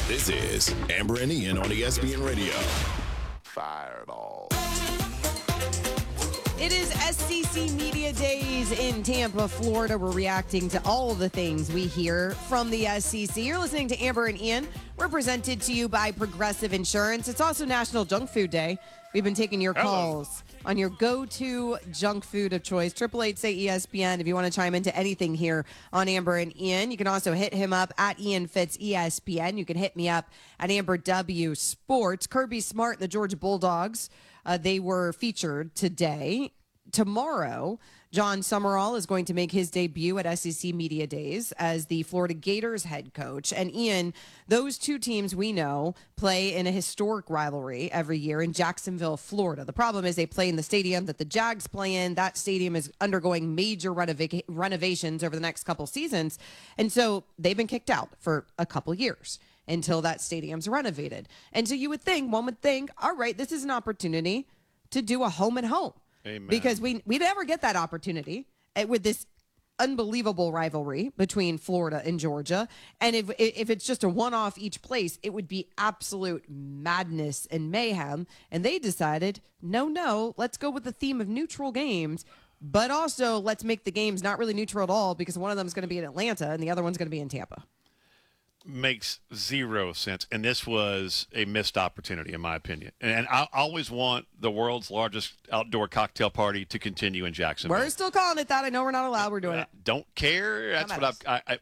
This is Amber and Ian on ESPN Radio. Fireball. It is SEC Media Days in Tampa, Florida. We're reacting to all the things we hear from the SEC. You're listening to Amber and Ian. We're presented to you by Progressive Insurance. It's also National Junk Food Day. We've been taking your calls on your go-to junk food of choice. 888-SAY-ESPN if you want to chime into anything here on Amber and Ian. You can also hit him up at Ian Fitz ESPN. You can hit me up at Amber W Sports. Kirby Smart and the Georgia Bulldogs, they were featured today. Tomorrow, John Summerall is going to make his debut at SEC Media Days as the Florida Gators head coach. And Ian, those two teams we know play in a historic rivalry every year in Jacksonville, Florida. The problem is they play in the stadium that the Jags play in. That stadium is undergoing major renovations over the next couple seasons. And so they've been kicked out for a couple years until that stadium's renovated. And so one would think, all right, this is an opportunity to do a home and home. Amen. Because we never get that opportunity with this unbelievable rivalry between Florida and Georgia. And if it's just a one-off each place, it would be absolute madness and mayhem. And they decided, no, let's go with the theme of neutral games, but also let's make the games not really neutral at all because one of them is going to be in Atlanta and the other one's going to be in Tampa. Makes zero sense, and this was a missed opportunity, in my opinion. And I always want the world's largest outdoor cocktail party to continue in Jacksonville. We're still calling it that. I know we're not allowed. We're doing it. Don't care. That's what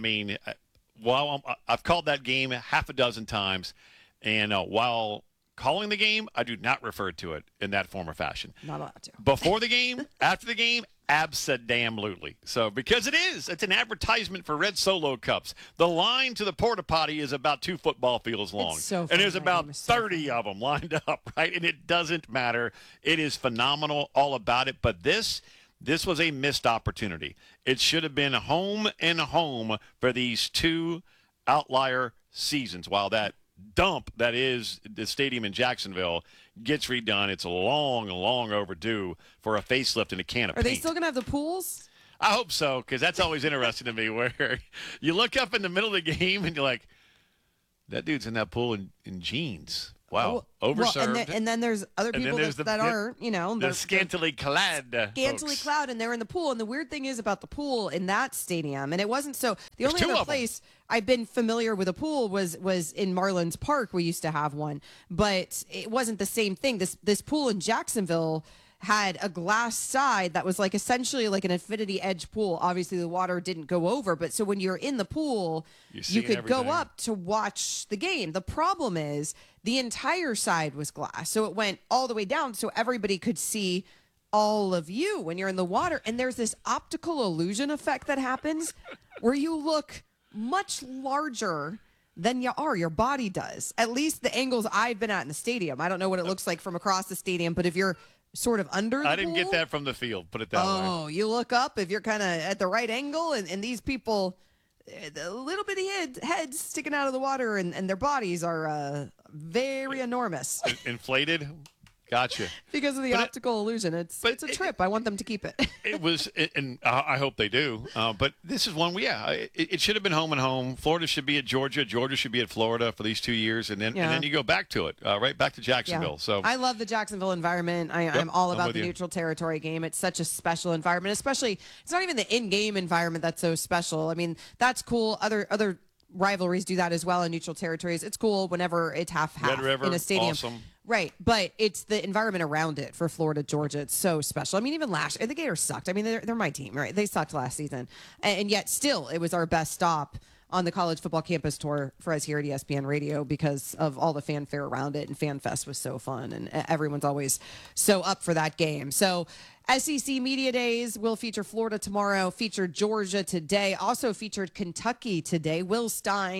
I've called that game half a dozen times, and while calling the game, I do not refer to it in that form or fashion. Not allowed to. Before the game, after the game, abso-damn-lutely. So, because it's an advertisement for Red Solo cups. The line to the porta potty is about 2 football fields long. It's so funny. And there's about 30 of them lined up, right? And it doesn't matter. It is phenomenal, all about it. But this was a missed opportunity. It should have been home and home for these 2 outlier seasons. While that dump that is the stadium in Jacksonville gets redone, it's long overdue for a facelift and a can of paint. Are they still going to have the pools? I hope so, because that's always interesting to me, where you look up in the middle of the game and you're like, that dude's in that pool in jeans. Wow, overserved. Well, and then there's other people that are, the scantily clad. Scantily clad, and they're in the pool. And the weird thing is about the pool in that stadium, and it wasn't so. The only other place I've been familiar with a pool was in Marlins Park. We used to have one, but it wasn't the same thing. This pool in Jacksonville had a glass side that was like essentially like an infinity edge pool. Obviously the water didn't go over, but so when you're in the pool, you could go up to watch the game. The problem is the entire side was glass. So it went all the way down so everybody could see all of you when you're in the water. And there's this optical illusion effect that happens where you look much larger than your body does. At least the angles I've been at in the stadium. I don't know what it looks like from across the stadium, but if you're sort of under the I didn't pool, get that from the field, put it that way. Oh, you look up if you're kind of at the right angle, and these people, a little bitty heads sticking out of the water, and their bodies are very enormous. Inflated? Gotcha. Because of the optical illusion. It's a trip. I want them to keep it. It was, and I hope they do. But this is one, it should have been home and home. Florida should be at Georgia. Georgia should be at Florida for these 2 years, and then you go back to it, right back to Jacksonville. Yeah. So I love the Jacksonville environment. I'm all about the neutral territory game. It's such a special environment, especially it's not even the in-game environment that's so special. I mean, that's cool. Other rivalries do that as well in neutral territories. It's cool whenever it's half Red River, in a stadium. Awesome. Right, but it's the environment around it for Florida, Georgia. It's so special. I mean, even last year, the Gators sucked. I mean, they're my team, right? They sucked last season. And yet still, it was our best stop on the college football campus tour for us here at ESPN Radio because of all the fanfare around it. And FanFest was so fun. And everyone's always so up for that game. So SEC Media Days will feature Florida tomorrow, featured Georgia today, also featured Kentucky today. Will Stein,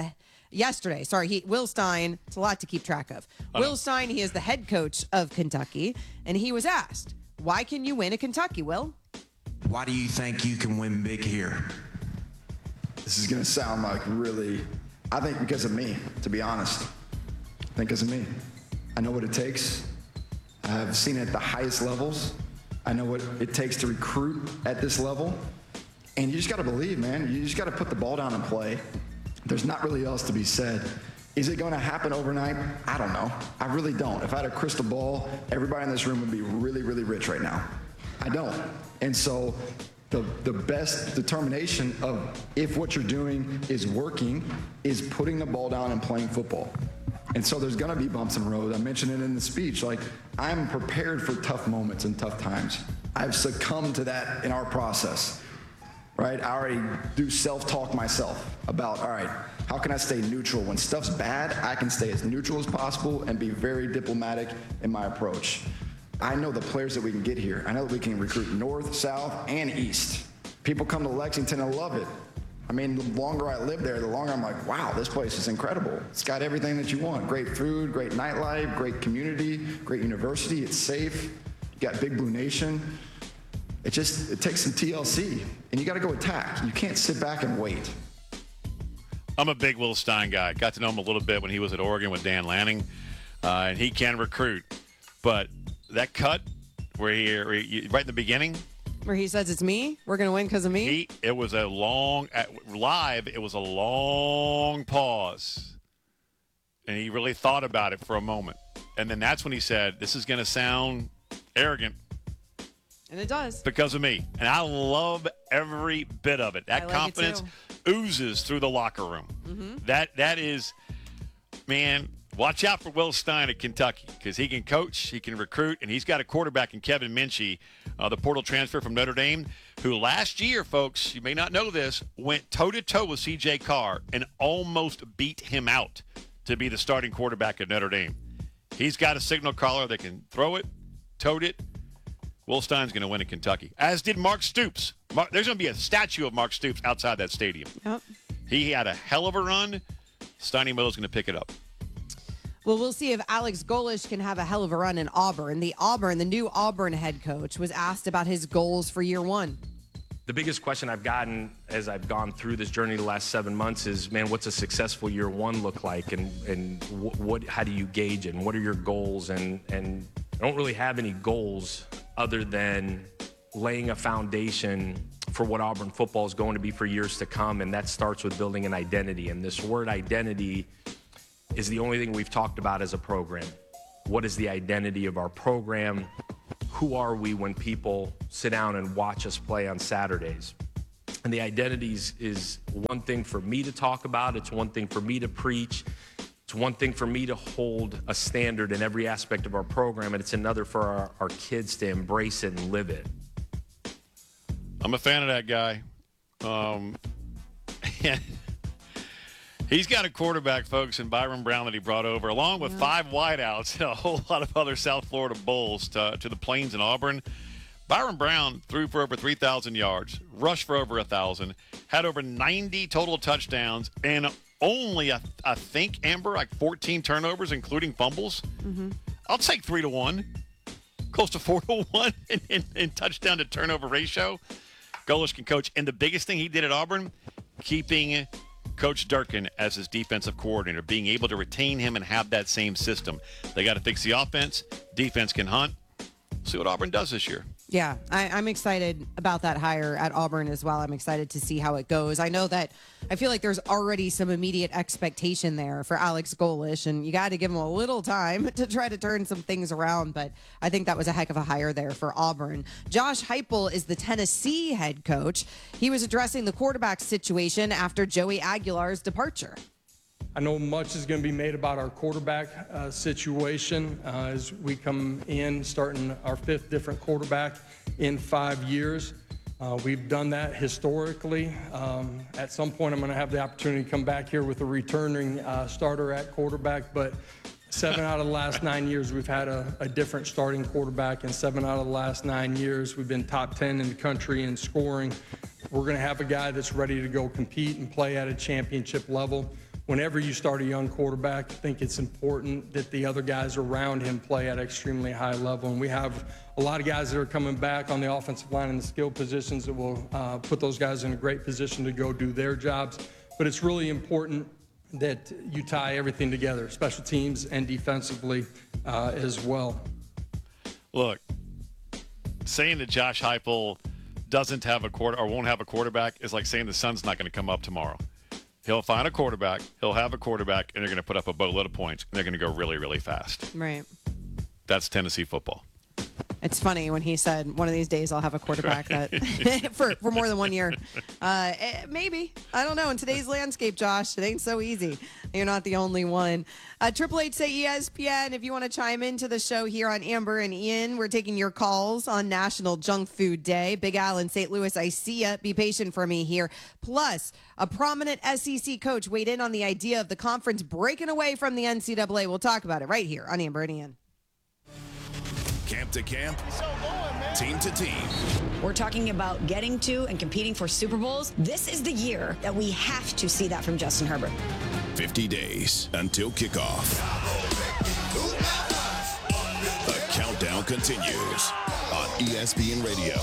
Will Stein, it's a lot to keep track of. Will Stein, he is the head coach of Kentucky, and he was asked, why can you win at Kentucky, Will? Why do you think you can win big here? This is going to sound like I think because of me, to be honest. I think because of me. I know what it takes. I've seen it at the highest levels. I know what it takes to recruit at this level. And you just got to believe, man. You just got to put the ball down and play. There's not really else to be said. Is it going to happen overnight? I don't know. I really don't. If I had a crystal ball, everybody in this room would be really, really rich right now. I don't. And so the best determination of if what you're doing is working is putting the ball down and playing football. And so there's going to be bumps in the road. I mentioned it in the speech. Like, I'm prepared for tough moments and tough times. I've succumbed to that in our process, right? I already do self-talk myself about, all right, how can I stay neutral? When stuff's bad, I can stay as neutral as possible and be very diplomatic in my approach. I know the players that we can get here. I know that we can recruit north, south, and east. People come to Lexington and love it. I mean, the longer I live there, the longer I'm like, wow, this place is incredible. It's got everything that you want. Great food, great nightlife, great community, great university. It's safe. You got Big Blue Nation. It takes some TLC, and you got to go attack. You can't sit back and wait. I'm a big Will Stein guy. Got to know him a little bit when he was at Oregon with Dan Lanning, and he can recruit. But that cut where he right in the beginning, Where he says it's me, we're going to win because of me. It was a long live. It was a long pause, and he really thought about it for a moment, and then that's when he said, "This is going to sound arrogant." And it does. Because of me. And I love every bit of it. That confidence oozes through the locker room. Mm-hmm. That is, man, watch out for Will Stein at Kentucky because he can coach, he can recruit, and he's got a quarterback in Kevin Minchie, the portal transfer from Notre Dame, who last year, folks, you may not know this, went toe-to-toe with C.J. Carr and almost beat him out to be the starting quarterback at Notre Dame. He's got a signal caller that can throw it, tote it. Will Stein's going to win in Kentucky, as did Mark Stoops. There's going to be a statue of Mark Stoops outside that stadium. Yep. He had a hell of a run. Steiny Miller's going to pick it up. Well, we'll see if Alex Golesh can have a hell of a run in Auburn. The new Auburn head coach, was asked about his goals for year one. The biggest question I've gotten as I've gone through this journey the last 7 months is, man, what's a successful year one look like? And what how do you gauge it? And what are your goals? And I don't really have any goals other than laying a foundation for what Auburn football is going to be for years to come. And that starts with building an identity. And this word identity is the only thing we've talked about as a program. What is the identity of our program? Who are we when people sit down and watch us play on Saturdays? And the identities is one thing for me to talk about. It's one thing for me to preach. It's one thing for me to hold a standard in every aspect of our program, and it's another for our kids to embrace it and live it. I'm a fan of that guy. He's got a quarterback, folks, in Byron Brown that he brought over, along with 5 wideouts and a whole lot of other South Florida Bulls to the Plains and Auburn. Byron Brown threw for over 3,000 yards, rushed for over 1,000, had over 90 total touchdowns, and only, I think, Amber, like 14 turnovers, including fumbles. Mm-hmm. I'll take 3-1, close to 4-1 in touchdown to turnover ratio. Golesh can coach. And the biggest thing he did at Auburn, keeping Coach Durkin as his defensive coordinator, being able to retain him and have that same system. They got to fix the offense. Defense can hunt. See what Auburn does this year. Yeah, I'm excited about that hire at Auburn as well. I'm excited to see how it goes. I know that I feel like there's already some immediate expectation there for Alex Golesh, and you got to give him a little time to try to turn some things around, but I think that was a heck of a hire there for Auburn. Josh Heupel is the Tennessee head coach. He was addressing the quarterback situation after Joey Aguilar's departure. I know much is going to be made about our quarterback situation as we come in, starting our 5th different quarterback in 5 years. We've done that historically. At some point, I'm going to have the opportunity to come back here with a returning starter at quarterback, but 7 out of the last 9 years, we've had a different starting quarterback, and 7 out of the last 9 years, we've been top 10 in the country in scoring. We're going to have a guy that's ready to go compete and play at a championship level. Whenever you start a young quarterback, I think it's important that the other guys around him play at an extremely high level. And we have a lot of guys that are coming back on the offensive line and the skill positions that will put those guys in a great position to go do their jobs. But it's really important that you tie everything together, special teams and defensively as well. Look, saying that Josh Heupel doesn't have a quarter or won't have a quarterback is like saying the sun's not going to come up tomorrow. He'll find a quarterback. He'll have a quarterback, and they're going to put up a boatload of points, and they're going to go really, really fast. Right. That's Tennessee football. It's funny when he said, one of these days I'll have a quarterback that for more than 1 year. Maybe. I don't know. In today's landscape, Josh, it ain't so easy. You're not the only one. Triple H say ESPN, if you want to chime into the show here on Amber and Ian, we're taking your calls on National Junk Food Day. Big Al in St. Louis, I see ya. Be patient for me here. Plus, a prominent SEC coach weighed in on the idea of the conference breaking away from the NCAA. We'll talk about it right here on Amber and Ian. Camp to camp, team to team. We're talking about getting to and competing for Super Bowls. This is the year that we have to see that from Justin Herbert. 50 days until kickoff. The countdown continues on ESPN Radio.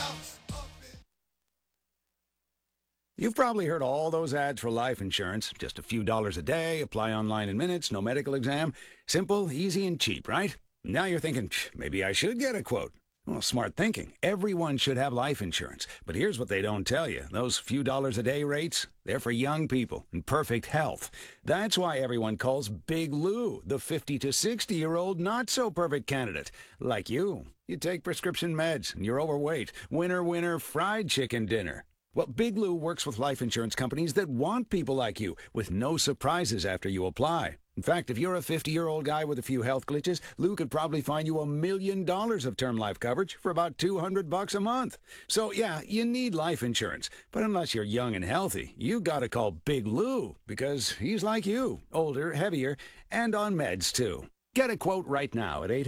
You've probably heard all those ads for life insurance. Just a few dollars a day, apply online in minutes, no medical exam. Simple, easy, and cheap, right? Now you're thinking, maybe I should get a quote. Well, smart thinking. Everyone should have life insurance. But here's what they don't tell you. Those few dollars a day rates, they're for young people in perfect health. That's why everyone calls Big Lou the 50 to 60-year-old not-so-perfect candidate. Like you. You take prescription meds and you're overweight. Winner, winner, fried chicken dinner. Well, Big Lou works with life insurance companies that want people like you with no surprises after you apply. In fact, if you're a 50-year-old guy with a few health glitches, Lou could probably find you $1 million of term life coverage for about $200 a month. So, yeah, you need life insurance. But unless you're young and healthy, you gotta call Big Lou because he's like you, older, heavier, and on meds, too. Get a quote right now at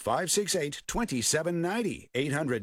800-568-2790,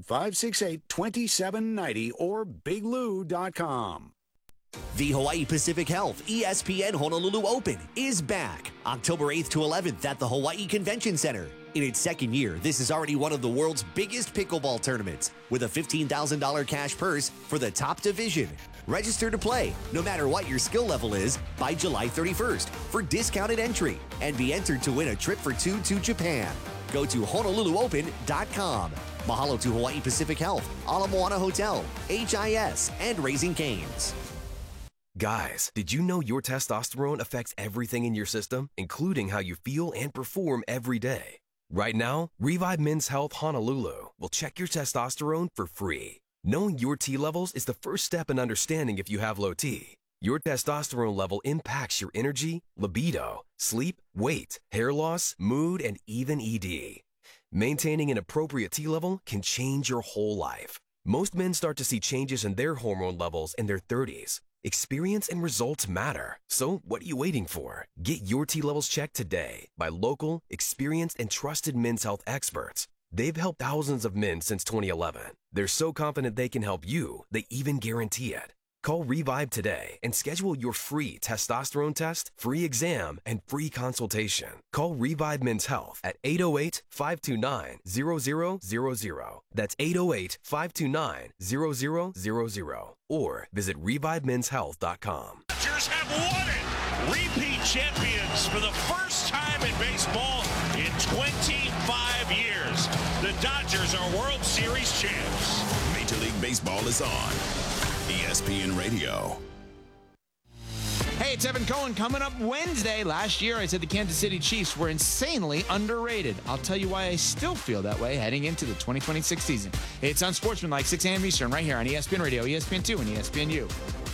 800-568-2790, or biglou.com. The Hawaii Pacific Health ESPN Honolulu Open is back October 8th to 11th at the Hawaii Convention Center. In its second year, this is already one of the world's biggest pickleball tournaments with a $15,000 cash purse for the top division. Register to play, no matter what your skill level is, by July 31st for discounted entry and be entered to win a trip for two to Japan. Go to HonoluluOpen.com. Mahalo to Hawaii Pacific Health, Ala Moana Hotel, HIS, and Raising Cane's. Guys, did you know your testosterone affects everything in your system, including how you feel and perform every day? Right now, Revive Men's Health Honolulu will check your testosterone for free. Knowing your T levels is the first step in understanding if you have low T. Your testosterone level impacts your energy, libido, sleep, weight, hair loss, mood, and even ED. Maintaining an appropriate T level can change your whole life. Most men start to see changes in their hormone levels in their 30s. Experience and results matter. So what are you waiting for? Get your T levels checked today by local, experienced, and trusted men's health experts. They've helped thousands of men since 2011. They're so confident they can help you, they even guarantee it. Call Revive today and schedule your free testosterone test, free exam, and free consultation. Call Revive Men's Health at 808-529-0000. That's 808-529-0000. Or visit ReviveMen'sHealth.com. Dodgers have won it! Repeat champions for the first time in baseball in 25 years. The Dodgers are World Series champs. Major League Baseball is on ESPN Radio. Hey, it's Evan Cohen. Coming up Wednesday. Last year, I said the Kansas City Chiefs were insanely underrated. I'll tell you why I still feel that way heading into the 2026 season. It's Unsportsmanlike, 6 a.m. Eastern, right here on ESPN Radio, ESPN2, and ESPNU.